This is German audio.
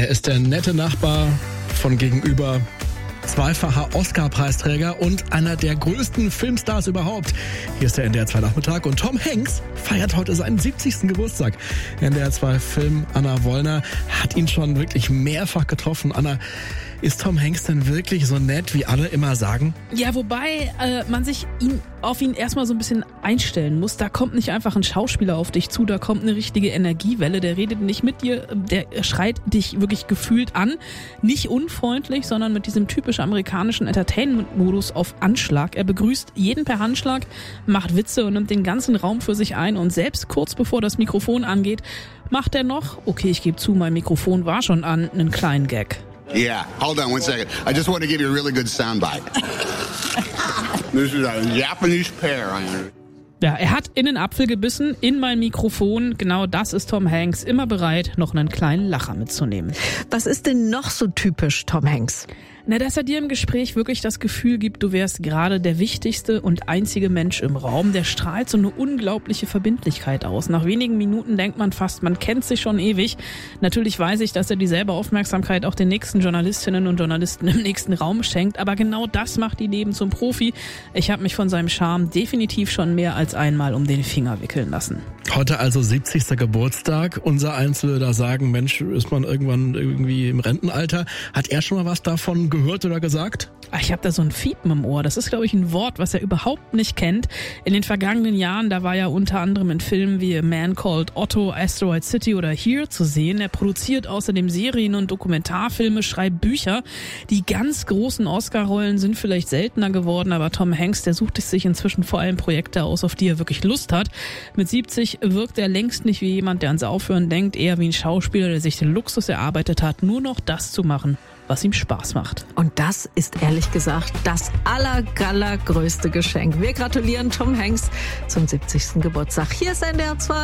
ist der nette Nachbar von gegenüber, zweifacher Oscar-Preisträger und einer der größten Filmstars überhaupt. Hier ist der NDR 2 Nachmittag und Tom Hanks feiert heute seinen 70. Geburtstag. NDR 2 Film Anna Wollner hat ihn schon wirklich mehrfach getroffen. Anna, ist Tom Hanks denn wirklich so nett, wie alle immer sagen? Ja, wobei man sich auf ihn erstmal so ein bisschen einstellen muss. Da kommt nicht einfach ein Schauspieler auf dich zu, da kommt eine richtige Energiewelle. Der redet nicht mit dir, der schreit dich wirklich gefühlt an. Nicht unfreundlich, sondern mit diesem typisch amerikanischen Entertainment-Modus auf Anschlag. Er begrüßt jeden per Handschlag, macht Witze und nimmt den ganzen Raum für sich ein. Und selbst kurz bevor das Mikrofon angeht, macht er noch, okay, ich gebe zu, mein Mikrofon war schon an, einen kleinen Gag. Yeah, hold on one second. I just want to give you a really good soundbite. This is a Japanese pear. Ja, er hat in den Apfel gebissen, in mein Mikrofon. Genau das ist Tom Hanks. Immer bereit, noch einen kleinen Lacher mitzunehmen. Was ist denn noch so typisch Tom Hanks? Na, dass er dir im Gespräch wirklich das Gefühl gibt, du wärst gerade der wichtigste und einzige Mensch im Raum. Der strahlt so eine unglaubliche Verbindlichkeit aus. Nach wenigen Minuten denkt man fast, man kennt sich schon ewig. Natürlich weiß ich, dass er dieselbe Aufmerksamkeit auch den nächsten Journalistinnen und Journalisten im nächsten Raum schenkt. Aber genau das macht ihn eben zum Profi. Ich habe mich von seinem Charme definitiv schon mehr als einmal um den Finger wickeln lassen. Heute also 70. Geburtstag. Unser Eins würde da sagen, Mensch, ist man irgendwann irgendwie im Rentenalter. Hat er schon mal was davon gehört oder gesagt? Ich habe da so ein Fiepen im Ohr. Das ist, glaube ich, ein Wort, was er überhaupt nicht kennt. In den vergangenen Jahren, da war er unter anderem in Filmen wie A Man Called Otto, Asteroid City oder Here zu sehen. Er produziert außerdem Serien und Dokumentarfilme, schreibt Bücher. Die ganz großen Oscar-Rollen sind vielleicht seltener geworden, aber Tom Hanks, der sucht sich inzwischen vor allem Projekte aus, auf die er wirklich Lust hat. Mit 70 wirkt er längst nicht wie jemand, der ans Aufhören denkt, eher wie ein Schauspieler, der sich den Luxus erarbeitet hat, nur noch das zu machen, was ihm Spaß macht. Und das ist ehrlich gesagt das allergrößte Geschenk. Wir gratulieren Tom Hanks zum 70. Geburtstag. Hier ist NDR 2.